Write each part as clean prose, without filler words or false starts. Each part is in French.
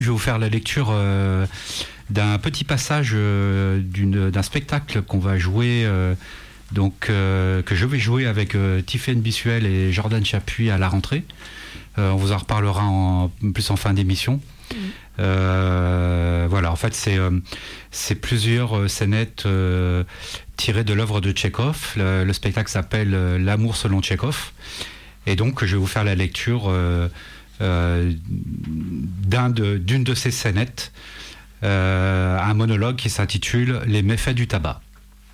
Je vais vous faire la lecture d'un petit passage d'un spectacle qu'on va jouer, que je vais jouer avec Tiffaine Bissuel et Jordan Chapuis à la rentrée. On vous en reparlera plus en fin d'émission. Voilà, en fait, c'est plusieurs scénettes tirées de l'œuvre de Tchekhov. Le spectacle s'appelle L'amour selon Tchekhov. Et donc, je vais vous faire la lecture d'une de ces scénettes, un monologue qui s'intitule Les méfaits du tabac.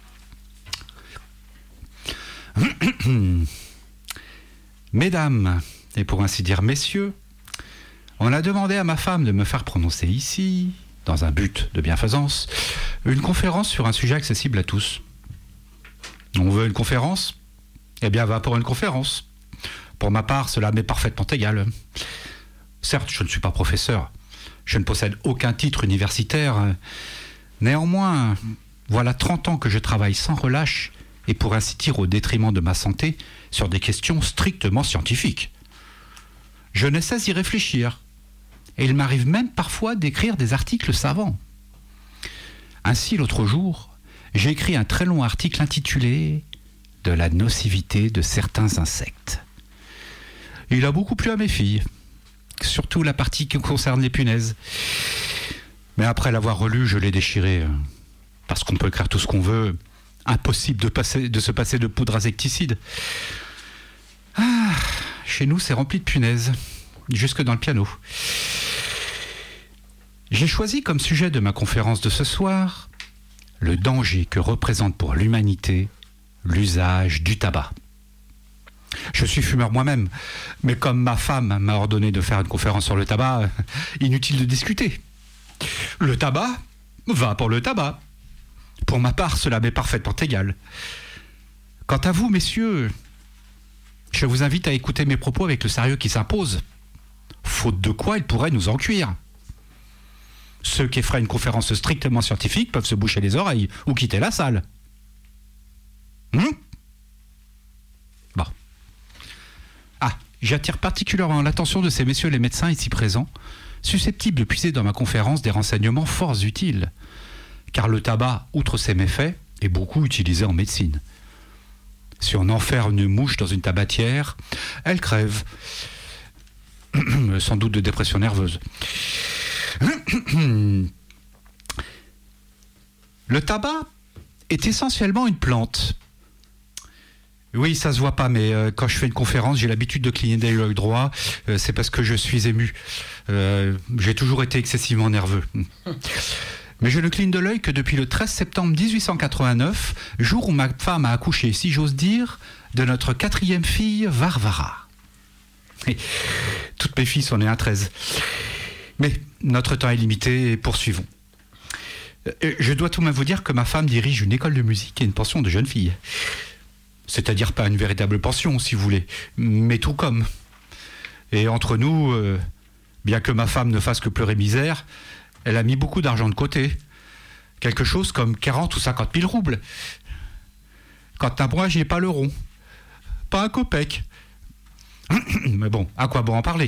Mesdames, et pour ainsi dire messieurs, on a demandé à ma femme de me faire prononcer ici, dans un but de bienfaisance, une conférence sur un sujet accessible à tous. On veut une conférence ? Eh bien, va pour une conférence. Pour ma part, cela m'est parfaitement égal. Certes, je ne suis pas professeur, je ne possède aucun titre universitaire. Néanmoins, voilà 30 ans que je travaille sans relâche, et pour ainsi dire au détriment de ma santé, sur des questions strictement scientifiques. Je ne sais y réfléchir, et il m'arrive même parfois d'écrire des articles savants. Ainsi, l'autre jour, j'ai écrit un très long article intitulé « De la nocivité de certains insectes ». Il a beaucoup plu à mes filles, surtout la partie qui concerne les punaises. Mais après l'avoir relu, je l'ai déchiré, parce qu'on peut écrire tout ce qu'on veut, impossible de se passer de poudre insecticide. Ah, chez nous, c'est rempli de punaises, jusque dans le piano. J'ai choisi comme sujet de ma conférence de ce soir le danger que représente pour l'humanité l'usage du tabac. Je suis fumeur moi-même, mais comme ma femme m'a ordonné de faire une conférence sur le tabac, inutile de discuter. Le tabac va pour le tabac. Pour ma part, cela m'est parfaitement égal. Quant à vous, messieurs, je vous invite à écouter mes propos avec le sérieux qui s'impose, faute de quoi ils pourraient nous en cuire. Ceux qui feraient une conférence strictement scientifique peuvent se boucher les oreilles ou quitter la salle. Bon. Ah, j'attire particulièrement l'attention de ces messieurs les médecins ici présents, susceptibles de puiser dans ma conférence des renseignements fort utiles. Car le tabac, outre ses méfaits, est beaucoup utilisé en médecine. Si on enferme une mouche dans une tabatière, elle crève. Sans doute de dépression nerveuse. Le tabac est essentiellement une plante. Oui, ça se voit pas, mais quand je fais une conférence, j'ai l'habitude de cligner l'œil droit. C'est parce que je suis ému. J'ai toujours été excessivement nerveux. Mais je ne cligne de l'œil que depuis le 13 septembre 1889, jour où ma femme a accouché, si j'ose dire, de notre 4e fille, Varvara. Et toutes mes filles sont nées un 13. Mais notre temps est limité et poursuivons. Je dois tout de même vous dire que ma femme dirige une école de musique et une pension de jeunes filles. C'est-à-dire pas une véritable pension, si vous voulez, mais tout comme. Et entre nous, bien que ma femme ne fasse que pleurer misère, elle a mis beaucoup d'argent de côté. Quelque chose comme 40 ou 50 000 roubles. Quant à moi, j'y ai pas le rond. Pas un copec. Mais bon, à quoi bon en parler ?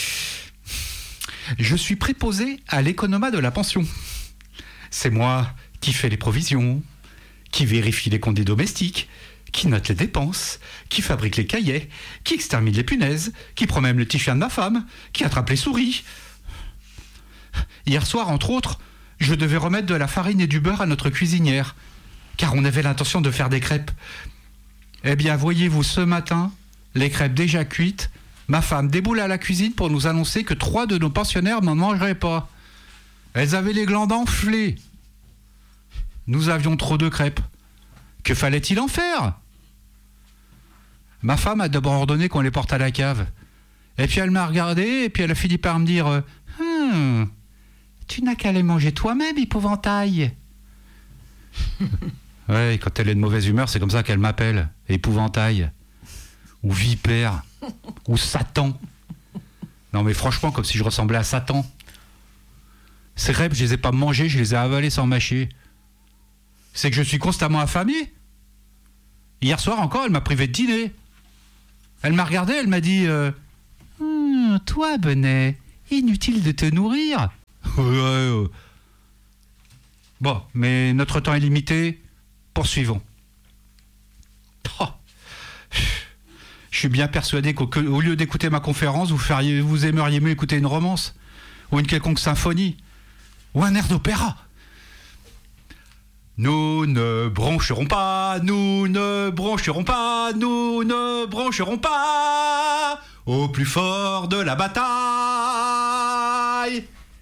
Je suis préposé à l'économat de la pension. C'est moi qui fais les provisions, qui vérifie les comptes des domestiques, qui note les dépenses, qui fabrique les cahiers, qui extermine les punaises, qui promène le petit chien de ma femme, qui attrape les souris. Hier soir, entre autres, je devais remettre de la farine et du beurre à notre cuisinière, car on avait l'intention de faire des crêpes. Eh bien, voyez-vous, ce matin, les crêpes déjà cuites, ma femme déboule à la cuisine pour nous annoncer que 3 de nos pensionnaires n'en mangeraient pas. Elles avaient les glandes enflées. Nous avions trop de crêpes. Que fallait-il en faire ? Ma femme a d'abord ordonné qu'on les porte à la cave. Et puis elle m'a regardé, et puis elle a fini par me dire tu n'as qu'à les manger toi-même, épouvantail. Ouais, quand elle est de mauvaise humeur, c'est comme ça qu'elle m'appelle. Épouvantail. Ou vipère. Ou Satan. Non mais franchement, comme si je ressemblais à Satan. Ces crêpes, je les ai pas mangées, je les ai avalées sans mâcher. C'est que je suis constamment affamé. Hier soir encore, elle m'a privé de dîner. Elle m'a regardé, elle m'a dit toi, Benet, inutile de te nourrir. Bon, mais notre temps est limité. Poursuivons. Oh. Je suis bien persuadé qu'au lieu d'écouter ma conférence, vous aimeriez mieux écouter une romance, ou une quelconque symphonie, ou un air d'opéra. Nous ne broncherons pas, nous ne broncherons pas, nous ne broncherons pas au plus fort de la bataille.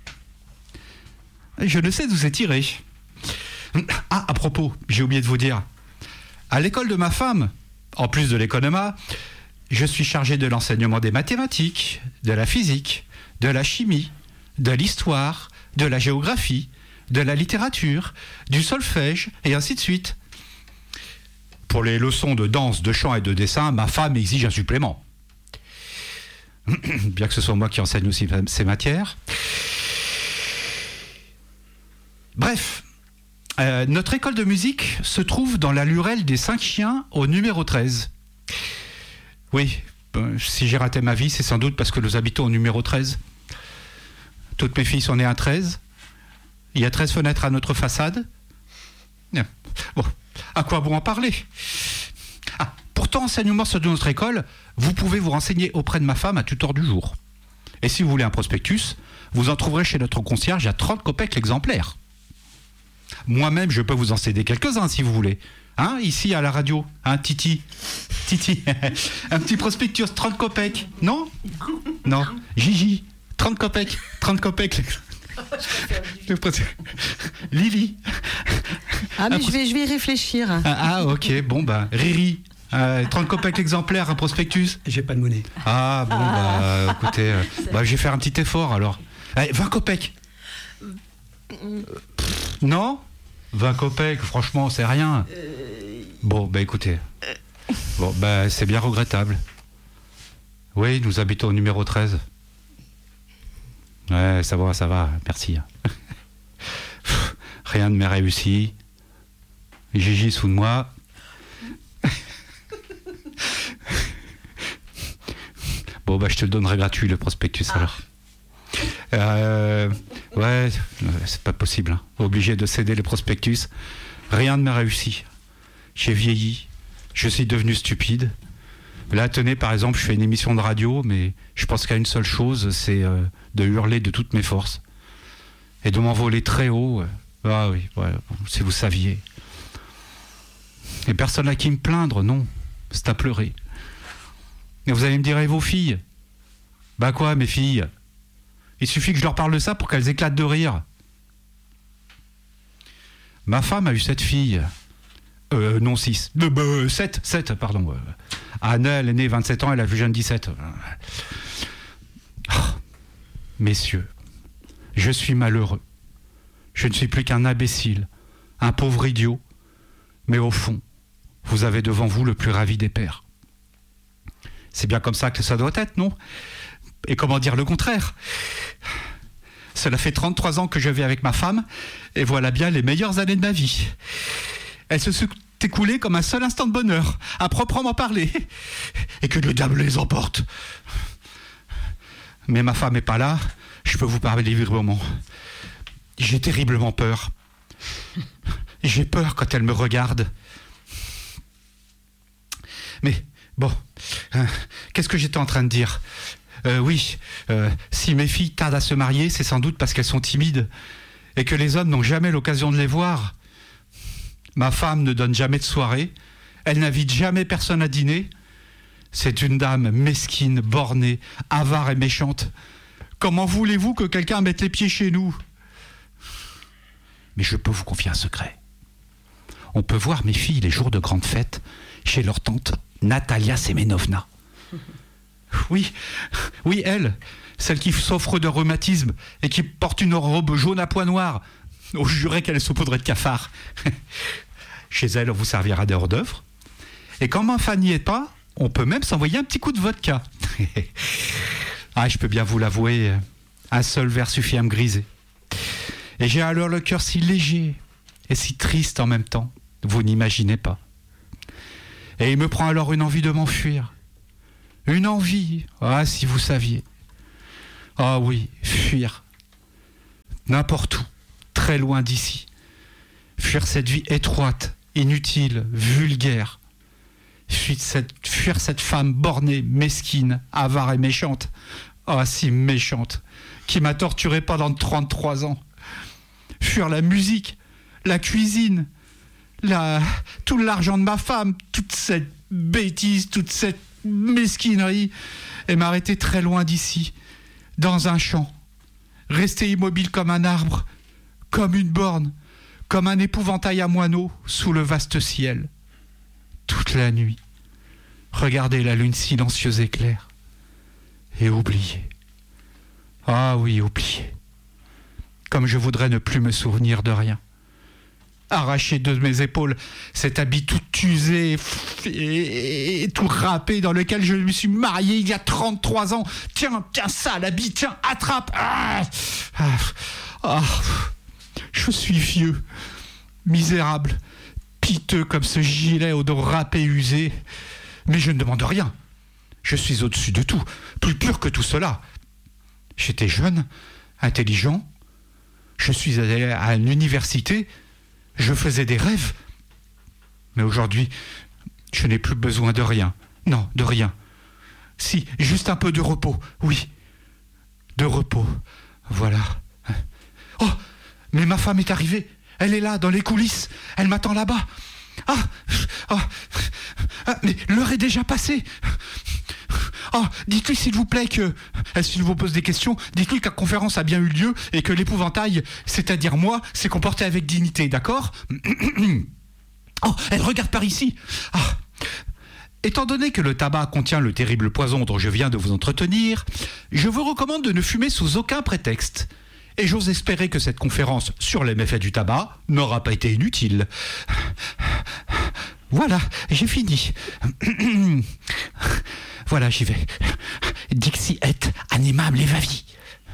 Je ne sais d'où c'est tiré. Ah, à propos, j'ai oublié de vous dire. À l'école de ma femme, en plus de l'économat, je suis chargé de l'enseignement des mathématiques, de la physique, de la chimie, de l'histoire, de la géographie, de la littérature, du solfège, et ainsi de suite. Pour les leçons de danse, de chant et de dessin, ma femme exige un supplément. Bien que ce soit moi qui enseigne aussi ces matières. Bref, notre école de musique se trouve dans la Lurelle des 5 Chiens au numéro 13. Oui, si j'ai raté ma vie, c'est sans doute parce que nous habitons au numéro 13. Toutes mes filles sont nées à 13. Il y a 13 fenêtres à notre façade. Bon, à quoi bon en parler? Pourtant, enseignement sur de notre école, vous pouvez vous renseigner auprès de ma femme à toute heure du jour. Et si vous voulez un prospectus, vous en trouverez chez notre concierge à 30 kopecks l'exemplaire. Moi-même, je peux vous en céder quelques-uns si vous voulez. Hein, ici à la radio, hein, Titi, un petit prospectus, 30 kopecks. Non? Non. Gigi, 30 kopecks. Lily. Ah, mais je vais y réfléchir. Ok, bon, bah, Riri. 30 kopecks l'exemplaire, un prospectus. J'ai pas de monnaie. Ah, bon, bah, écoutez, je vais faire un petit effort alors. Allez, 20 kopecks. Non? 20 kopecks, franchement, c'est rien. Bon, bah, écoutez. Bon, bah, c'est bien regrettable. Oui, nous habitons au numéro 13. Ouais, ça va, merci. Rien ne m'est réussi. Gigi sous de moi. Bon, bah, je te le donnerai gratuit, le prospectus, alors. Ouais, c'est pas possible. Hein. Obligé de céder les prospectus. Rien ne m'a réussi. J'ai vieilli. Je suis devenu stupide. Là, tenez, par exemple, je fais une émission de radio, mais je pense qu'à une seule chose, c'est de hurler de toutes mes forces. Et de m'envoler très haut. Ah oui, voilà, si vous saviez. Et personne à qui me plaindre, non. C'est à pleurer. Et vous allez me dire, et vos filles? Bah quoi, mes filles? Il suffit que je leur parle de ça pour qu'elles éclatent de rire. Ma femme a eu 7 filles. Non, 6. 7, pardon. Anna, elle est née 27 ans, elle a vu jeune 17. Oh, messieurs, je suis malheureux. Je ne suis plus qu'un imbécile, un pauvre idiot. Mais au fond, vous avez devant vous le plus ravi des pères. C'est bien comme ça que ça doit être, non? Et comment dire le contraire? Cela fait 33 ans que je vis avec ma femme, et voilà bien les meilleures années de ma vie. Elles se sont écoulées comme un seul instant de bonheur, à proprement parler. Et que le diable les emporte. Mais ma femme n'est pas là, je peux vous parler librement. J'ai terriblement peur. J'ai peur quand elle me regarde. Mais, bon, qu'est-ce que j'étais en train de dire? Si mes filles tardent à se marier, c'est sans doute parce qu'elles sont timides et que les hommes n'ont jamais l'occasion de les voir. Ma femme ne donne jamais de soirée, elle n'invite jamais personne à dîner. C'est une dame mesquine, bornée, avare et méchante. Comment voulez-vous que quelqu'un mette les pieds chez nous? Mais je peux vous confier un secret. On peut voir mes filles les jours de grandes fêtes chez leur tante Natalia Semenovna. Oui, elle, celle qui souffre de rhumatisme et qui porte une robe jaune à pois noirs. Oh, je jurais qu'elle est saupoudrée de cafard. Chez elle, on vous servira des hors d'œuvre. Et quand ma femme n'y est pas, on peut même s'envoyer un petit coup de vodka. Je peux bien vous l'avouer, un seul verre suffit à me griser. Et j'ai alors le cœur si léger et si triste en même temps, vous n'imaginez pas. Et il me prend alors une envie de m'enfuir. Une envie, si vous saviez. Ah oui, fuir. n'importe où, très loin d'ici. Fuir cette vie étroite, inutile, vulgaire. Fuir cette femme bornée, mesquine, avare et méchante. Ah, si méchante, qui m'a torturé pendant 33 ans. Fuir la musique, la cuisine, tout l'argent de ma femme, toute cette bêtise, toute cette mesquinerie, et m'arrêter très loin d'ici, dans un champ, rester immobile comme un arbre, comme une borne, comme un épouvantail à moineaux sous le vaste ciel. Toute la nuit, regarder la lune silencieuse et claire, et oublier. Ah oui, oublier. Comme je voudrais ne plus me souvenir de rien. Arracher de mes épaules cet habit tout usé et tout râpé dans lequel je me suis marié il y a 33 ans. Tiens ça, l'habit, tiens, attrape. Je suis vieux, misérable, piteux comme ce gilet au dos râpé usé. Mais je ne demande rien. Je suis au-dessus de tout, plus pur que tout cela. J'étais jeune, intelligent. Je suis allé à l'université. Je faisais des rêves. Mais aujourd'hui, je n'ai plus besoin de rien. Non, de rien. Si, juste un peu de repos. Oui, de repos. Voilà. Oh, mais ma femme est arrivée. Elle est là, dans les coulisses. Elle m'attend là-bas. Mais l'heure est déjà passée. Dites-lui s'il vous plaît que, s'il vous pose des questions, dites-lui que la conférence a bien eu lieu et que l'épouvantail, c'est-à-dire moi, s'est comporté avec dignité, d'accord? Elle regarde par ici. Étant donné que le tabac contient le terrible poison dont je viens de vous entretenir, je vous recommande de ne fumer sous aucun prétexte. Et j'ose espérer que cette conférence sur les méfaits du tabac n'aura pas été inutile. Voilà, j'ai fini. Voilà, j'y vais. Dixi et animam levavi.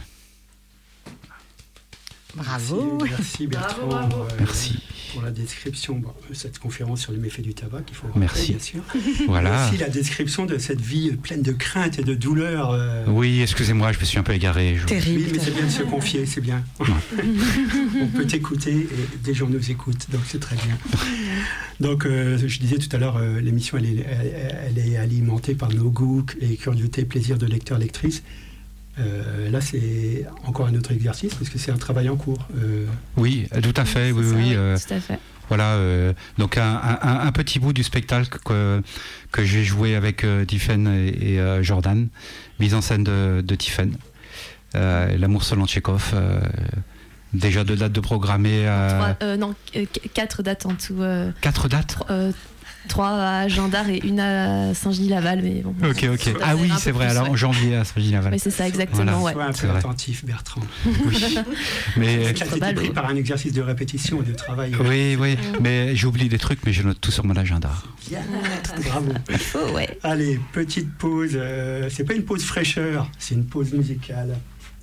Bravo. Merci Bertrand. Bravo. Merci. Pour la description de cette conférence sur les méfaits du tabac, qu'il faut rappeler, Merci. bien sûr. Voilà. Merci la description de cette vie pleine de crainte et de douleur. Oui, excusez-moi, je me suis un peu égaré. Terrible. Oui, mais c'est bien de se confier, c'est bien. On peut t'écouter et des gens nous écoutent, donc c'est très bien. Donc, je disais tout à l'heure, l'émission, elle est alimentée par nos goûts et curiosités, plaisirs de lecteurs, lectrices. Là, c'est encore un autre exercice parce que c'est un travail en cours. Oui, tout à fait. Oui. Tout à fait. Voilà, donc un petit bout du spectacle que j'ai joué avec Tiffen et Jordan, mise en scène de Tiffen. L'amour selon Tchekhov. Déjà 2 dates de programmées. 4 dates en tout. 4 dates 3 à Jean d'Arc et 1 à Saint-Genis-Laval. Mais bon, Ok. Ah oui, c'est vrai, alors en janvier à Saint-Genis-Laval. Oui, c'est ça, exactement. Sois un c'est peu vrai. attentif, Bertrand. Oui, mais... Tu as été pris par un exercice de répétition et de travail. Oui, mais j'oublie des trucs, mais je note tout sur mon agenda. Bien, bravo. Oh, ouais. Allez, petite pause. C'est pas une pause fraîcheur, c'est une pause musicale.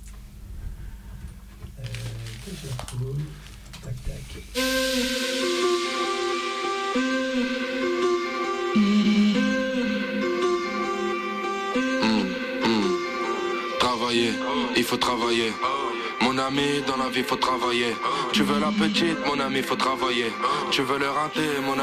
Que je la trouve. Tac. Travailler, il faut travailler. Mon ami, dans la vie, faut travailler. Tu veux la petite, mon ami, faut travailler. Tu veux le rater, mon ami.